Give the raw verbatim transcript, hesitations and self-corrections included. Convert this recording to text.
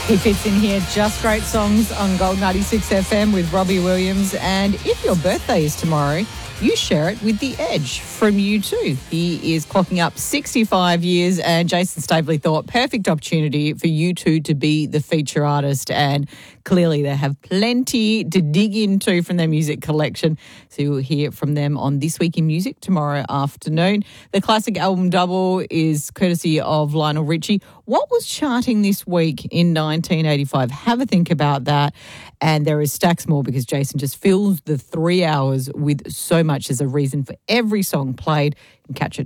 He fits in here. Just great songs on Gold ninety-six F M with Robbie Williams. And if your birthday is tomorrow, you share it with The Edge from U two. He is clocking up sixty-five years, and Jason Staveley thought perfect opportunity for U two to be the feature artist, and clearly they have plenty to dig into from their music collection. So you'll hear from them on This Week in Music tomorrow afternoon. The classic album double is courtesy of Lionel Richie. What was charting this week in nineteen eighty-five? Have a think about that. And there is stacks more because Jason just fills the three hours with so much. There's a reason for every song played. You can catch it